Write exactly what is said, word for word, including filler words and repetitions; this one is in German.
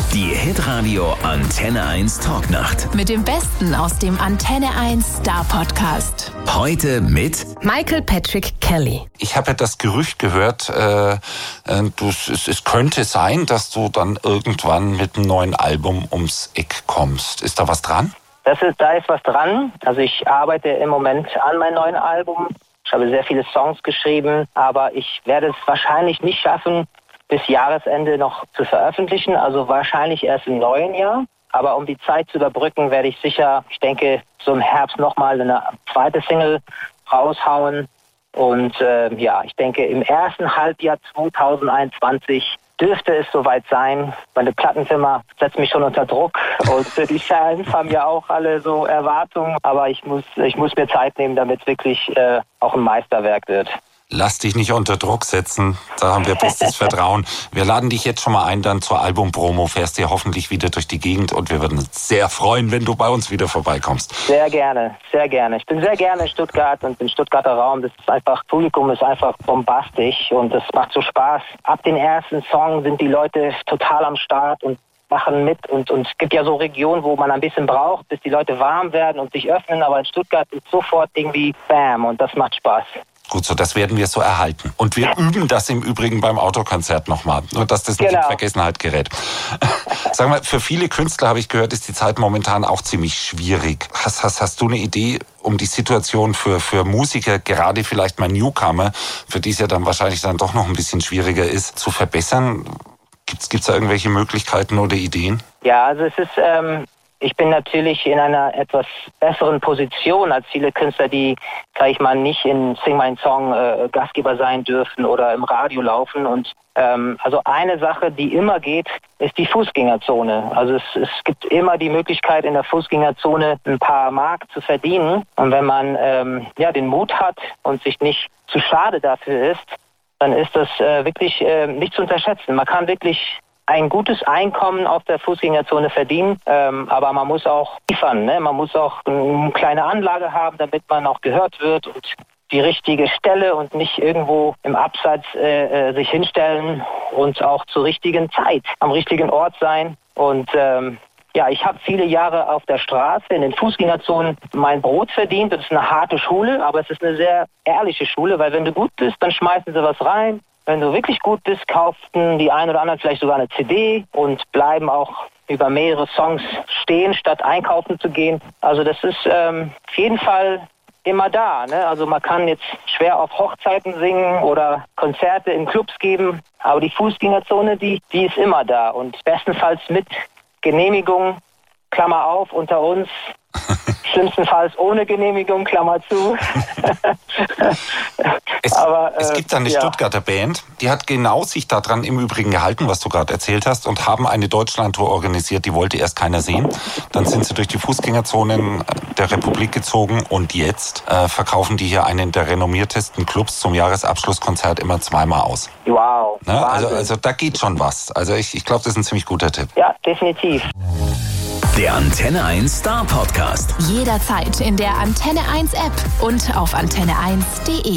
Die Hitradio Antenne eins Talknacht. Mit dem Besten aus dem Antenne eins Star Podcast. Heute mit Michael Patrick Kelly. Ich habe ja das Gerücht gehört, äh, du, es, es könnte sein, dass du dann irgendwann mit einem neuen Album ums Eck kommst. Ist da was dran? Das ist, da ist was dran. Also ich arbeite im Moment an meinem neuen Album. Ich habe sehr viele Songs geschrieben, aber ich werde es wahrscheinlich nicht schaffen, bis Jahresende noch zu veröffentlichen, also wahrscheinlich erst im neuen Jahr. Aber um die Zeit zu überbrücken, werde ich sicher, ich denke, so im Herbst nochmal eine zweite Single raushauen. Und äh, ja, ich denke, im ersten Halbjahr zwanzig einundzwanzig dürfte es soweit sein. Meine Plattenfirma setzt mich schon unter Druck und äh, die Fans haben ja auch alle so Erwartungen. Aber ich muss, ich muss mir Zeit nehmen, damit es wirklich äh, auch ein Meisterwerk wird. Lass dich nicht unter Druck setzen, da haben wir bestes Vertrauen. Wir laden dich jetzt schon mal ein, dann zur Album-Promo, fährst dir hoffentlich wieder durch die Gegend und wir würden uns sehr freuen, wenn du bei uns wieder vorbeikommst. Sehr gerne, sehr gerne. Ich bin sehr gerne in Stuttgart und im Stuttgarter Raum. Das ist einfach, Publikum ist einfach bombastisch und das macht so Spaß. Ab den ersten Song sind die Leute total am Start und machen mit und, und es gibt ja so Regionen, wo man ein bisschen braucht, bis die Leute warm werden und sich öffnen, aber in Stuttgart ist sofort irgendwie Bam und das macht Spaß. Gut, so das werden wir so erhalten. Und wir üben das im Übrigen beim Autokonzert nochmal, nur dass das nicht genau in Vergessenheit gerät. Sag mal, für viele Künstler, habe ich gehört, ist die Zeit momentan auch ziemlich schwierig. Hast, hast, hast du eine Idee, um die Situation für, für Musiker, gerade vielleicht mal Newcomer, für die es ja dann wahrscheinlich dann doch noch ein bisschen schwieriger ist, zu verbessern? Gibt's, gibt's da irgendwelche Möglichkeiten oder Ideen? Ja, also es ist... Ähm Ich bin natürlich in einer etwas besseren Position als viele Künstler, die, sag ich mal, nicht in Sing My Song äh, Gastgeber sein dürfen oder im Radio laufen. Und ähm, also eine Sache, die immer geht, ist die Fußgängerzone. Also es, es gibt immer die Möglichkeit, in der Fußgängerzone ein paar Mark zu verdienen. Und wenn man ähm, ja den Mut hat und sich nicht zu schade dafür ist, dann ist das äh, wirklich äh, nicht zu unterschätzen. Man kann wirklich ein gutes Einkommen auf der Fußgängerzone verdienen, ähm, aber man muss auch liefern, ne? Man muss auch eine kleine Anlage haben, damit man auch gehört wird und die richtige Stelle und nicht irgendwo im Abseits äh, äh, sich hinstellen und auch zur richtigen Zeit am richtigen Ort sein. Und ähm, ja, ich habe viele Jahre auf der Straße in den Fußgängerzonen mein Brot verdient. Das ist eine harte Schule, aber es ist eine sehr ehrliche Schule, weil wenn du gut bist, dann schmeißen sie was rein. Wenn du wirklich gut bist, kauften die einen oder anderen vielleicht sogar eine C D und bleiben auch über mehrere Songs stehen, statt einkaufen zu gehen. Also das ist ähm, auf jeden Fall immer da, ne? Also man kann jetzt schwer auf Hochzeiten singen oder Konzerte in Clubs geben, aber die Fußgängerzone, die, die ist immer da und bestenfalls mit Genehmigung, Klammer auf, unter uns, schlimmstenfalls ohne Genehmigung, Klammer zu. es, Aber, äh, es gibt da eine ja. Stuttgarter Band, die hat genau sich daran im Übrigen gehalten, was du gerade erzählt hast, und haben eine Deutschlandtour organisiert, die wollte erst keiner sehen. Dann sind sie durch die Fußgängerzonen der Republik gezogen und jetzt äh, verkaufen die hier einen der renommiertesten Clubs zum Jahresabschlusskonzert immer zweimal aus. Wow. Ne? Also, also da geht schon was. Also ich, ich glaube, das ist ein ziemlich guter Tipp. Ja, definitiv. Der Antenne eins Star Podcast. Jederzeit in der Antenne eins App und auf antenne eins punkt de.